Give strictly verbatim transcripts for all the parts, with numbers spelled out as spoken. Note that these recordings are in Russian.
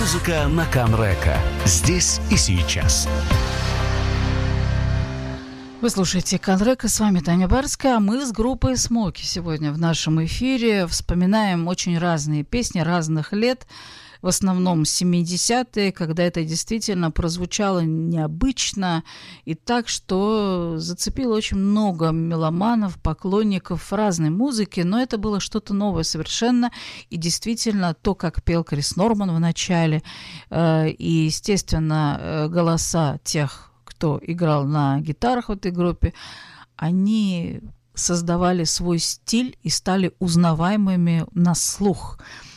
Музыка на Канрека. Здесь и сейчас. Вы слушаете Канрека, с вами Таня Барская, а мы с группой «Смоки» сегодня в нашем эфире вспоминаем очень разные песни разных лет, в основном семидесятые, когда это действительно прозвучало необычно и так, что зацепило очень много меломанов, поклонников разной музыки, но это было что-то новое совершенно, и действительно то, как пел Крис Норман в начале, э, и, естественно, э, голоса тех, кто играл на гитарах в этой группе, они создавали свой стиль и стали узнаваемыми на слух.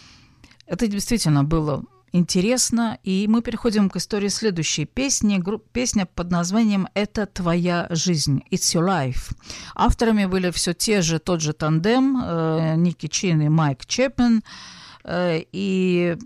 Это действительно было интересно, и мы переходим к истории следующей песни. Гру- песня под названием «Это твоя жизнь», «It's your life». Авторами были все те же, тот же тандем, э, Ники Чин и Майк Чепмен, э, и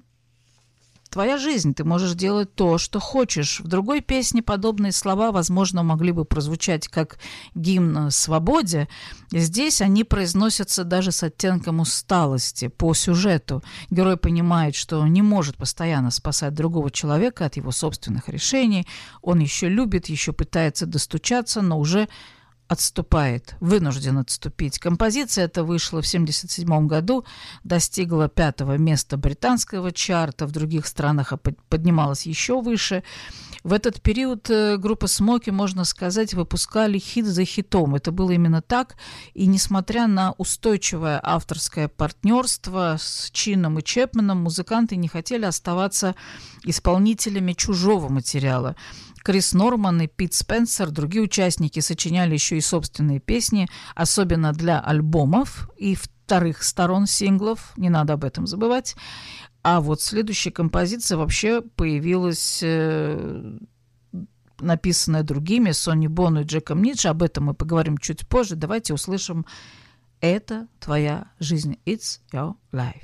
твоя жизнь, ты можешь делать то, что хочешь. В другой песне подобные слова, возможно, могли бы прозвучать как гимн свободе. Здесь они произносятся даже с оттенком усталости по сюжету. Герой понимает, что не может постоянно спасать другого человека от его собственных решений. Он еще любит, еще пытается достучаться, но уже отступает, вынужден отступить. Композиция эта вышла в семьдесят седьмом году, достигла пятого места британского чарта, в других странах поднималась еще выше. В этот период группа «Смоки», можно сказать, выпускали хит за хитом. Это было именно так, и несмотря на устойчивое авторское партнерство с Чином и Чепменом, музыканты не хотели оставаться исполнителями чужого материала. Крис Норман и Пит Спенсер, другие участники, сочиняли еще и собственные песни, особенно для альбомов и вторых сторон синглов, не надо об этом забывать. А вот следующая композиция вообще появилась, э, написанная другими, Сонни Бону и Джеком Нидж, об этом мы поговорим чуть позже. Давайте услышим «Это твоя жизнь», «It's your life».